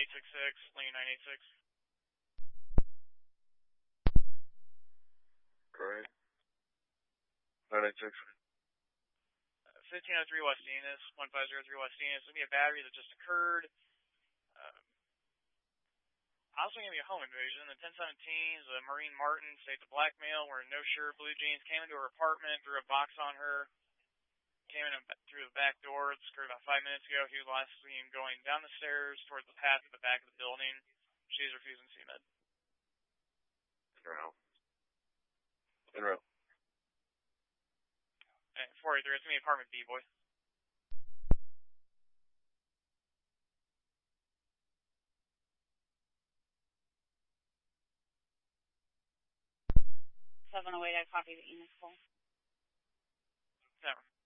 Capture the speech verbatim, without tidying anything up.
eight six six, lane nine eight six. Correct. nine eight six. fifteen oh three West Enos, one five zero three West Enos. There's going to be a battery that just occurred. Um, also going to be a home invasion. The ten seventeen is a Marine Martin, states a black male wearing no shirt, blue jeans, came into her apartment, threw a box on her, came in through the back door. This occurred about five minutes ago. He was last seen going down the stairs towards the path at the back of the building. She's refusing C med. In row. In row. And four eight three, it's going to be apartment B, boy. seven oh eight, I copy the Enos call. Never.